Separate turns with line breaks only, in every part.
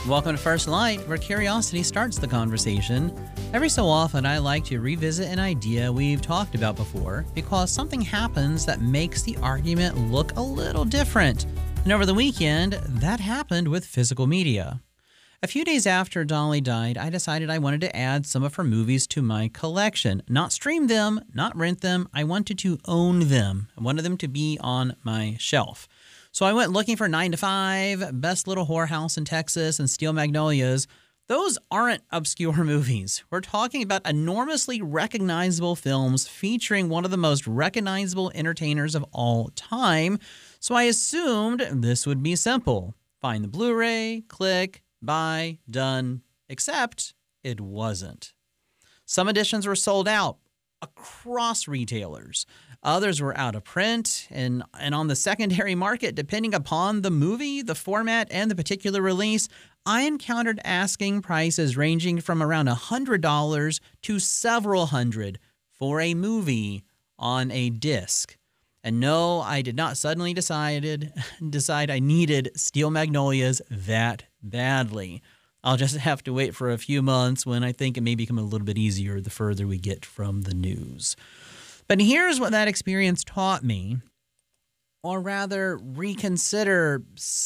Welcome to First Light, where curiosity starts the conversation. Every so often, I like to revisit an idea we've talked about before because something happens that makes the argument look a little different. And over the weekend, that happened with physical media. A few days after Dolly died, I decided I wanted to add some of her movies to my collection. Not stream them, not rent them. I wanted to own them. I wanted them to be on my shelf. So I went looking for 9 to 5, Best Little Whorehouse in Texas, and Steel Magnolias. Those aren't obscure movies. We're talking about enormously recognizable films featuring one of the most recognizable entertainers of all time. So I assumed this would be simple. Find the Blu-ray, click, buy, done. Except it wasn't. Some editions were sold out across retailers. Others were out of print and on the secondary market, depending upon the movie, the format, and the particular release. I encountered asking prices ranging from around $100 to several hundred for a movie on a disc. And no, I did not suddenly decide I needed Steel Magnolias that badly. I'll just have to wait for a few months when I think it may become a little bit easier the further we get from the news. But here's what that experience taught me, or rather reconsider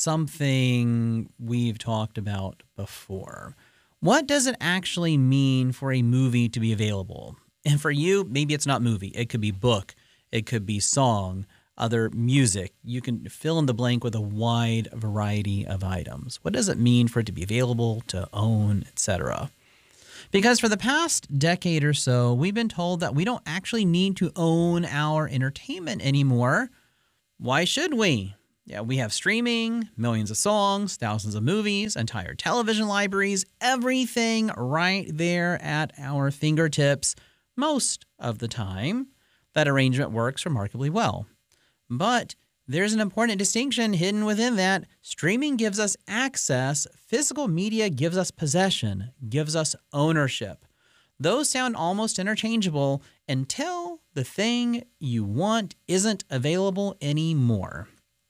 something we've talked about before. What does it actually mean for a movie to be available? And for you, maybe it's not movie. It could be book. It could be song, other music. You can fill in the blank with a wide variety of items. What does it mean for it to be available, to own, etc.? Because for the past decade or so, we've been told that we don't actually need to own our entertainment anymore. Why should we? Yeah, we have streaming, millions of songs, thousands of movies, entire television libraries, everything right there at our fingertips most of the time. That arrangement works remarkably well. But there's an important distinction hidden within that. Streaming gives us access. Physical media gives us possession, gives us ownership. Those sound almost interchangeable until the thing you want isn't available anymore.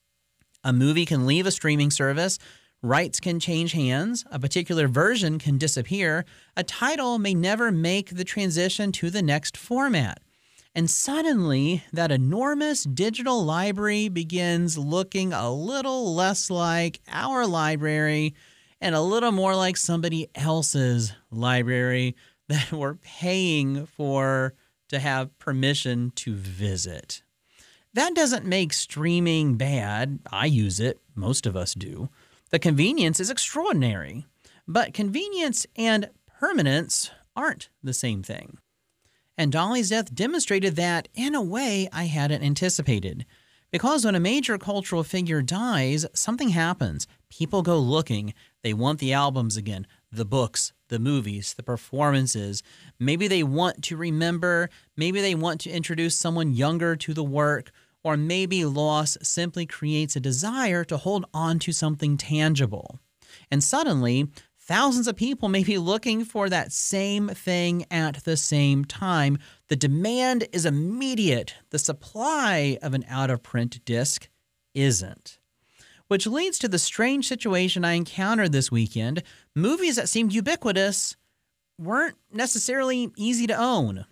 A movie can leave a streaming service. Rights can change hands. A particular version can disappear. A title may never make the transition to the next format. And suddenly, that enormous digital library begins looking a little less like our library and a little more like somebody else's library that we're paying for to have permission to visit. That doesn't make streaming bad. I use it. Most of us do. The convenience is extraordinary. But convenience and permanence aren't the same thing. And Dolly's death demonstrated that in a way I hadn't anticipated. Because when a major cultural figure dies, something happens. People go looking. They want the albums again, the books, the movies, the performances. Maybe they want to remember. Maybe they want to introduce someone younger to the work. Or maybe loss simply creates a desire to hold on to something tangible. And suddenly, thousands of people may be looking for that same thing at the same time. The demand is immediate. The supply of an out-of-print disc isn't. Which leads to the strange situation I encountered this weekend. Movies that seemed ubiquitous weren't necessarily easy to own.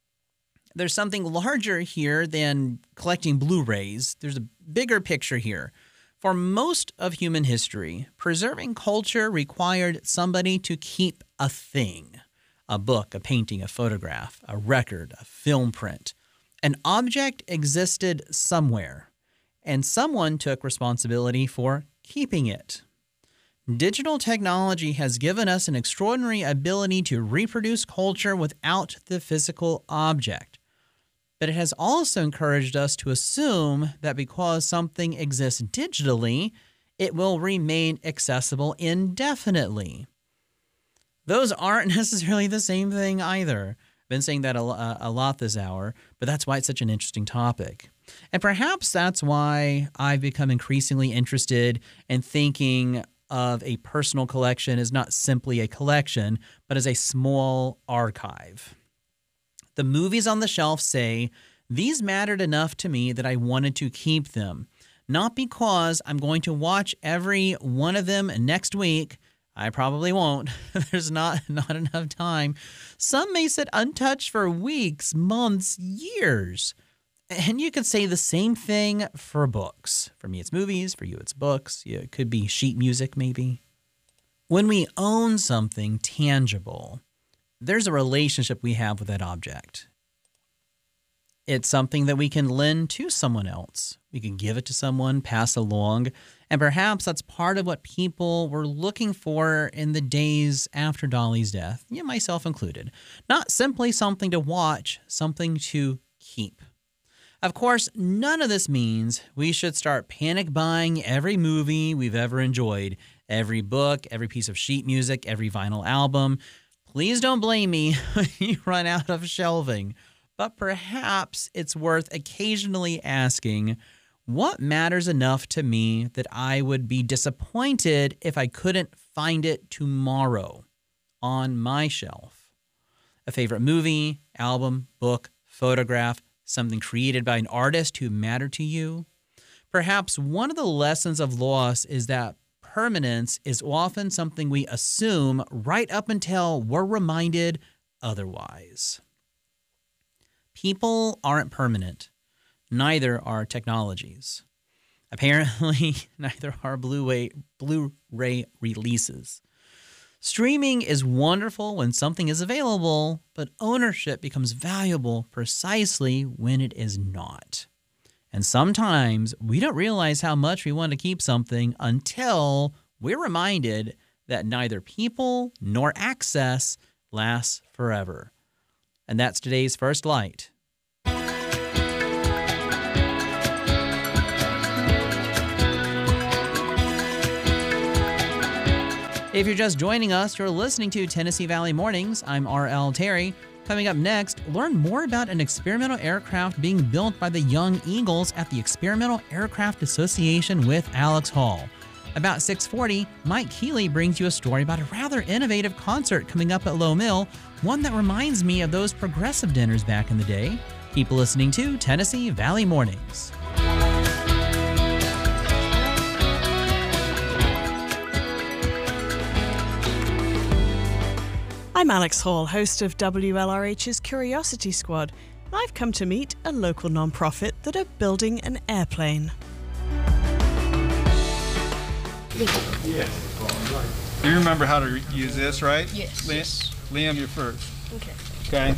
There's something larger here than collecting Blu-rays. There's a bigger picture here. For most of human history, preserving culture required somebody to keep a thing. A book, a painting, a photograph, a record, a film print. An object existed somewhere, and someone took responsibility for keeping it. Digital technology has given us an extraordinary ability to reproduce culture without the physical object. But it has also encouraged us to assume that because something exists digitally, it will remain accessible indefinitely. Those aren't necessarily the same thing either. I've been saying that a lot this hour, but that's why it's such an interesting topic. And perhaps that's why I've become increasingly interested in thinking of a personal collection as not simply a collection, but as a small archive. The movies on the shelf say, these mattered enough to me that I wanted to keep them. Not because I'm going to watch every one of them next week. I probably won't. There's not enough time. Some may sit untouched for weeks, months, years. And you could say the same thing for books. For me, it's movies. For you, it's books. Yeah, it could be sheet music, maybe. When we own something tangible, there's a relationship we have with that object. It's something that we can lend to someone else. We can give it to someone, pass along, and perhaps that's part of what people were looking for in the days after Dolly's death, myself included. Not simply something to watch, something to keep. Of course, none of this means we should start panic buying every movie we've ever enjoyed, every book, every piece of sheet music, every vinyl album. Please don't blame me when you run out of shelving. But perhaps it's worth occasionally asking, what matters enough to me that I would be disappointed if I couldn't find it tomorrow on my shelf? A favorite movie, album, book, photograph, something created by an artist who mattered to you? Perhaps one of the lessons of loss is that permanence is often something we assume right up until we're reminded otherwise. People aren't permanent. Neither are technologies. Apparently, neither are Blu-ray releases. Streaming is wonderful when something is available, but ownership becomes valuable precisely when it is not. And sometimes we don't realize how much we want to keep something until we're reminded that neither people nor access lasts forever. And that's today's First Light. If you're just joining us, you're listening to Tennessee Valley Mornings. I'm R.L. Terry. Coming up next, learn more about an experimental aircraft being built by the Young Eagles at the Experimental Aircraft Association with Alex Hall. About 6:40, Mike Keeley brings you a story about a rather innovative concert coming up at Low Mill, one that reminds me of those progressive dinners back in the day. Keep listening to Tennessee Valley Mornings.
I'm Alex Hall, host of WLRH's Curiosity Squad, and I've come to meet a local non-profit that are building an airplane.
Yes. You remember how to use this, right?
Yes.
Liam, you're first.
Okay.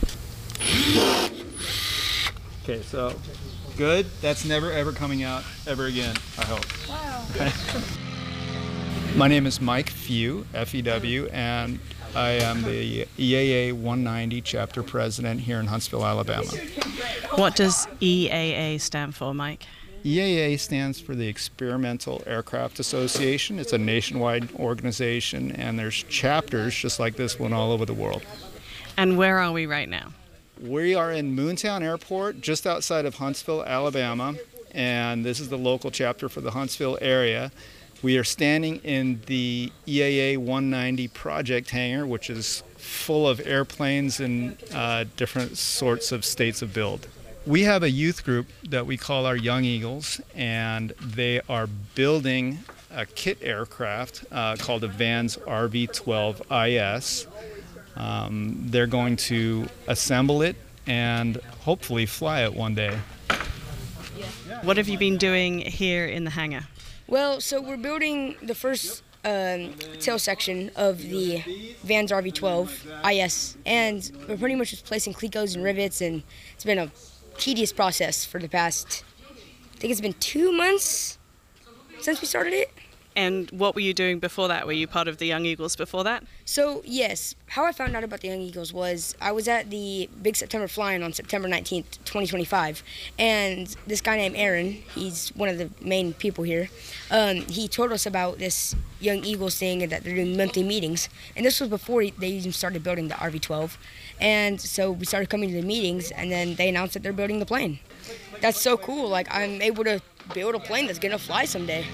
Okay, so good. That's never ever coming out ever again, I hope.
Wow.
Okay. My name is Mike Few, F-E-W, and I am the EAA 190 chapter president here in Huntsville, Alabama.
What does EAA stand for, Mike?
EAA stands for the Experimental Aircraft Association. It's a nationwide organization, and there's chapters just like this one all over the world.
And where are we right now?
We are in Moontown Airport, just outside of Huntsville, Alabama, and this is the local chapter for the Huntsville area. We are standing in the EAA 190 project hangar, which is full of airplanes in different sorts of states of build. We have a youth group that we call our Young Eagles, and they are building a kit aircraft called the Vans RV-12IS. They're going to assemble it and hopefully fly it one day.
What have you been doing here in the hangar?
Well, so we're building the first tail section of the Vans RV-12 IS, and we're pretty much just placing clecos and rivets, and it's been a tedious process for the past, I think it's been 2 months since we started it.
And what were you doing before that? Were you part of the Young Eagles before that?
So, yes, how I found out about the Young Eagles was I was at the Big September Fly-In on September 19th, 2025, and this guy named Aaron, he's one of the main people here, he told us about this Young Eagles thing and that they're doing monthly meetings, and this was before they even started building the RV-12, and so we started coming to the meetings, and then they announced that they're building the plane. That's so cool. Like, I'm able to build a plane that's going to fly someday.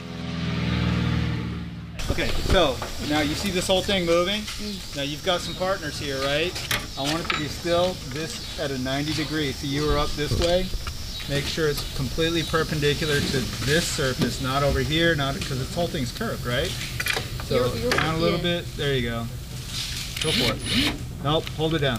Okay, so now you see this whole thing moving? Now you've got some partners here, right? I want it to be still this at a 90 degrees. So you were up this way, Make sure it's completely perpendicular to this surface, not over here, not because this whole thing's curved, right? So down a little bit. There you go. Go for it. Nope, hold it down.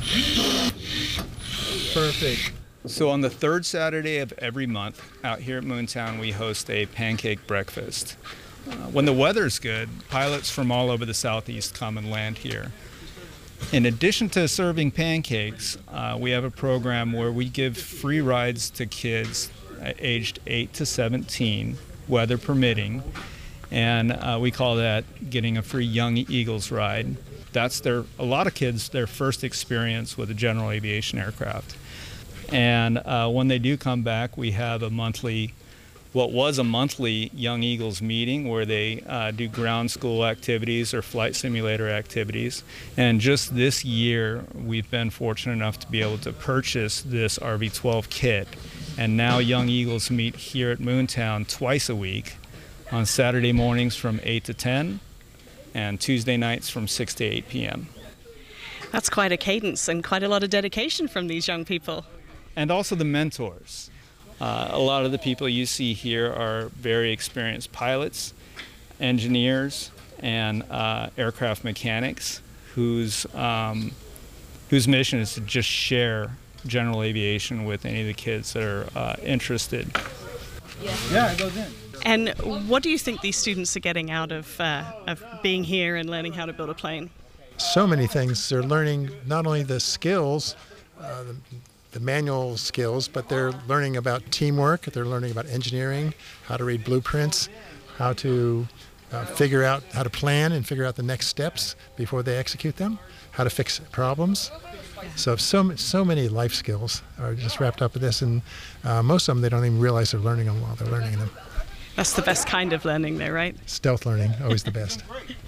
Perfect. So on the third Saturday of every month, out here at Moontown, we host a pancake breakfast. When the weather's good, pilots from all over the Southeast come and land here. In addition to serving pancakes, we have a program where we give free rides to kids aged 8 to 17, weather permitting, and we call that getting a free Young Eagles ride. That's a lot of kids, their first experience with a general aviation aircraft. And when they do come back, we have what was a monthly Young Eagles meeting where they do ground school activities or flight simulator activities. And just this year, we've been fortunate enough to be able to purchase this RV-12 kit. And now Young Eagles meet here at Moontown twice a week, on Saturday mornings from 8 to 10 and Tuesday nights from 6 to 8 p.m.
That's quite a cadence and quite a lot of dedication from these young people.
And also the mentors. A lot of the people you see here are very experienced pilots, engineers, and aircraft mechanics whose mission is to just share general aviation with any of the kids that are interested. Yeah, it goes in.
And what do you think these students are getting out of being here and learning how to build a plane?
So many things. They're learning not only the skills, the manual skills, but they're learning about teamwork, they're learning about engineering, how to read blueprints, how to figure out how to plan and figure out the next steps before they execute them, how to fix problems. So many life skills are just wrapped up in this, and most of them they don't even realize they're learning them while they're learning them.
That's the best kind of learning though, right?
Stealth learning, always the best.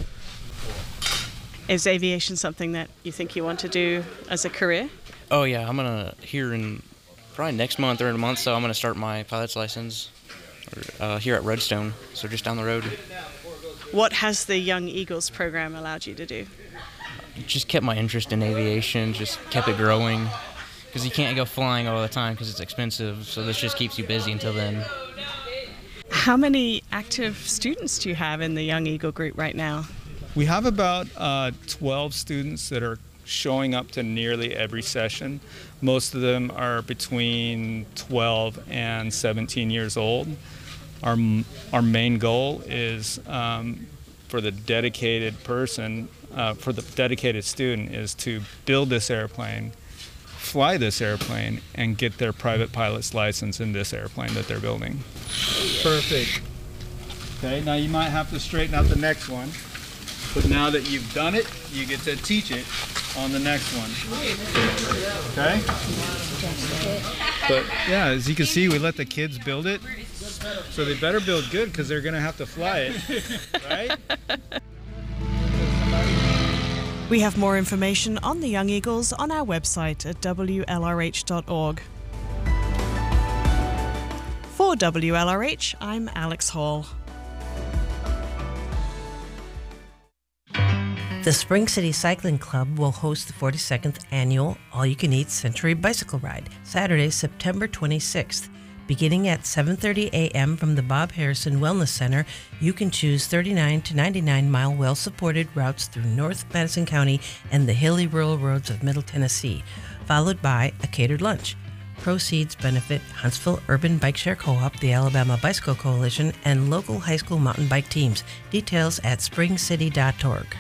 Is aviation something that you think you want to do as a career?
Oh yeah, I'm gonna here in probably next month or in a month, so I'm gonna start my pilot's license here at Redstone, so just down the road.
What has the Young Eagles program allowed you to do?
Just kept my interest in aviation, just kept it growing, because you can't go flying all the time because it's expensive, so this just keeps you busy until then.
How many active students do you have in the Young Eagle group right now?
We have about 12 students that are showing up to nearly every session. Most of them are between 12 and 17 years old. Our main goal is for the dedicated person, for the dedicated student, is to build this airplane, fly this airplane, and get their private pilot's license in this airplane that they're building. Perfect. Okay, now you might have to straighten out the next one. But now that you've done it, you get to teach it on the next one. Okay? But yeah, as you can see, we let the kids build it. So they better build good because they're going to have to fly it. Right?
We have more information on the Young Eagles on our website at WLRH.org. For WLRH, I'm Alex Hall.
The Spring City Cycling Club will host the 42nd annual All-You-Can-Eat Century Bicycle Ride, Saturday, September 26th. Beginning at 7:30 a.m. from the Bob Harrison Wellness Center, you can choose 39 to 99-mile well-supported routes through North Madison County and the hilly rural roads of Middle Tennessee, followed by a catered lunch. Proceeds benefit Huntsville Urban Bike Share Co-op, the Alabama Bicycle Coalition, and local high school mountain bike teams. Details at springcity.org.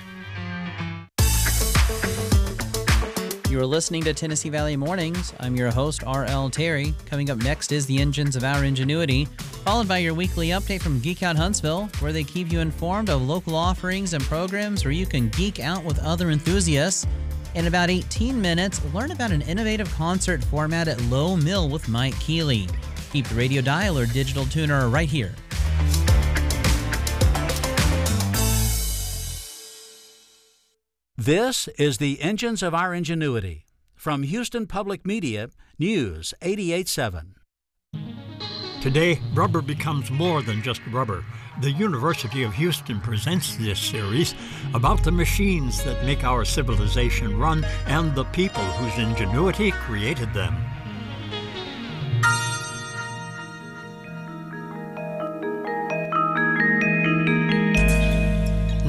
You are listening to Tennessee Valley Mornings. I'm your host, R.L. Terry. Coming up next is the Engines of Our Ingenuity, followed by your weekly update from Geek Out Huntsville, where they keep you informed of local offerings and programs where you can geek out with other enthusiasts. In about 18 minutes, learn about an innovative concert format at Low Mill with Mike Keeley. Keep the radio dial or digital tuner right here.
This is the Engines of Our Ingenuity. From Houston Public Media, News 88.7.
Today, rubber becomes more than just rubber. The University of Houston presents this series about the machines that make our civilization run and the people whose ingenuity created them.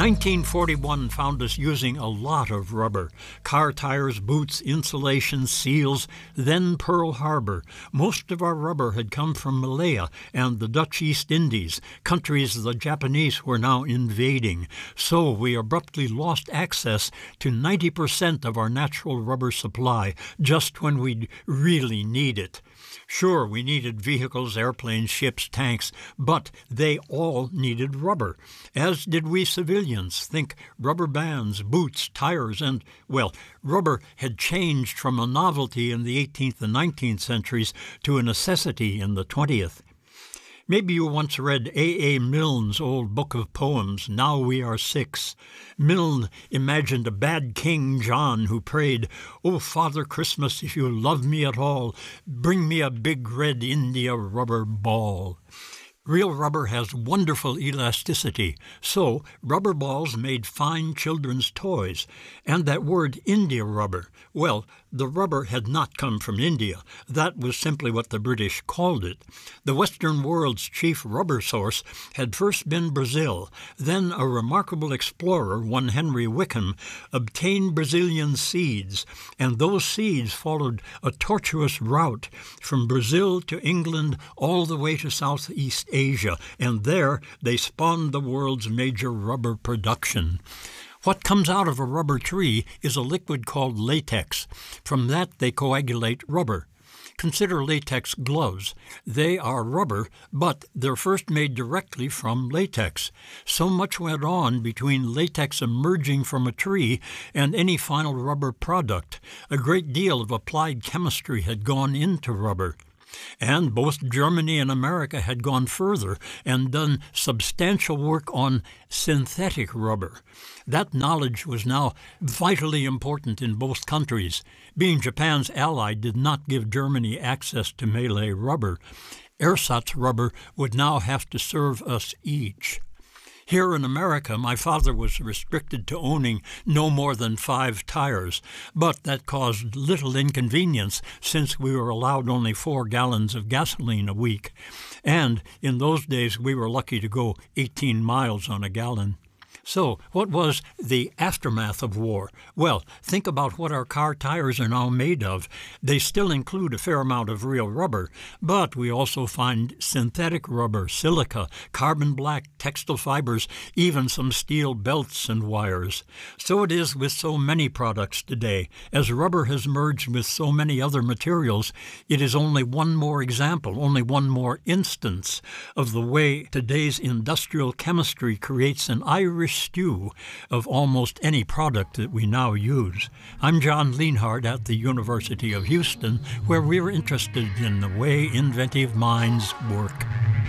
1941 found us using a lot of rubber. Car tires, boots, insulation, seals, then Pearl Harbor. Most of our rubber had come from Malaya and the Dutch East Indies, countries the Japanese were now invading. So we abruptly lost access to 90% of our natural rubber supply just when we'd really need it. Sure, we needed vehicles, airplanes, ships, tanks, but they all needed rubber, as did we civilians. Think rubber bands, boots, tires, and, well, rubber had changed from a novelty in the 18th and 19th centuries to a necessity in the 20th. Maybe you once read A. Milne's old book of poems, Now We Are Six. Milne imagined a bad King John who prayed, "Oh, Father Christmas, if you love me at all, bring me a big red India rubber ball." Real rubber has wonderful elasticity, so rubber balls made fine children's toys. And that word India rubber, well, the rubber had not come from India. That was simply what the British called it. The Western world's chief rubber source had first been Brazil. Then a remarkable explorer, one Henry Wickham, obtained Brazilian seeds, and those seeds followed a tortuous route from Brazil to England all the way to Southeast Asia, and there they spawned the world's major rubber production. What comes out of a rubber tree is a liquid called latex. From that they coagulate rubber. Consider latex gloves. They are rubber, but they're first made directly from latex. So much went on between latex emerging from a tree and any final rubber product. A great deal of applied chemistry had gone into rubber. And both Germany and America had gone further and done substantial work on synthetic rubber. That knowledge was now vitally important in both countries. Being Japan's ally did not give Germany access to Malay rubber. Ersatz rubber would now have to serve us each. Here in America, my father was restricted to owning no more than 5 tires, but that caused little inconvenience since we were allowed only 4 gallons of gasoline a week. And in those days, we were lucky to go 18 miles on a gallon. So, what was the aftermath of war? Well, think about what our car tires are now made of. They still include a fair amount of real rubber, but we also find synthetic rubber, silica, carbon black, textile fibers, even some steel belts and wires. So it is with so many products today. As rubber has merged with so many other materials, it is only one more example, only one more instance of the way today's industrial chemistry creates an Irish stew of almost any product that we now use. I'm John Lienhard at the University of Houston, where we're interested in the way inventive minds work.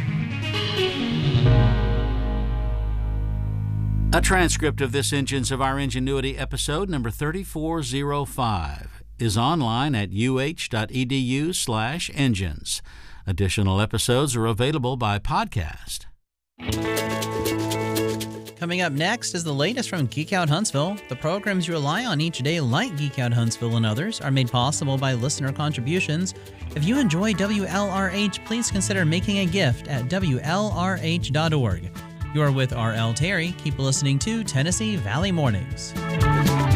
A transcript of this Engines of Our Ingenuity episode number 3405 is online at uh.edu/engines. Additional episodes are available by podcast.
Coming up next is the latest from Geek Out Huntsville. The programs you rely on each day, like Geek Out Huntsville and others, are made possible by listener contributions. If you enjoy WLRH, please consider making a gift at WLRH.org. You are with R.L. Terry. Keep listening to Tennessee Valley Mornings.